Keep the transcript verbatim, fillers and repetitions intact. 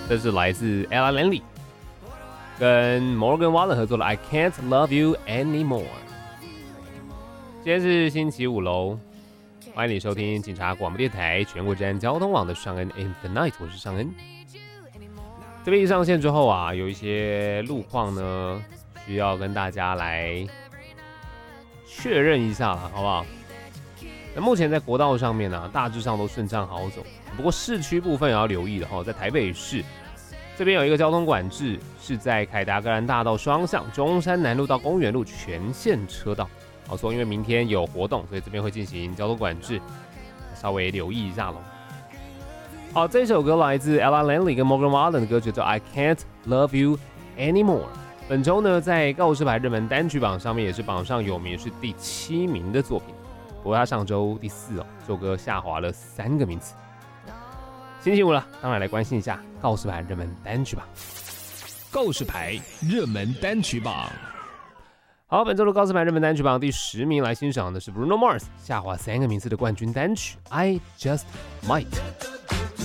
这是来自 Ella Langley 跟 Morgan Wallen 合作的 I Can't Love You Anymore。今天是星期五喽，欢迎你收听警察广播电台全国治安交通网的尚恩 In the Night， 我是尚恩。这边一上线之后啊，有一些路况呢需要跟大家来确认一下了，好不好？那目前在国道上面啊，大致上都顺畅好走，不过市区部分也要留意的哈，在台北市这边有一个交通管制，是在凯达格兰大道双向中山南路到公园路全线车道。好说，因为明天有活动，所以这边会进行交通管制，稍微留意一下喽。好，这首歌来自 Ella Langley 跟 Morgan Wallen 的歌曲叫 I Can't Love You Anymore。本周呢，在告示牌热门单曲榜上面也是榜上有名，是第七名的作品。不过他上周第四哦，这首歌下滑了三个名次。星期五了，当然来关心一下告示牌热门单曲榜。 告示牌热门单曲榜。 好，本周的告示牌热门单曲榜第十名来欣赏的是 Bruno Mars 下滑三个名次的冠军单曲 I Just Might。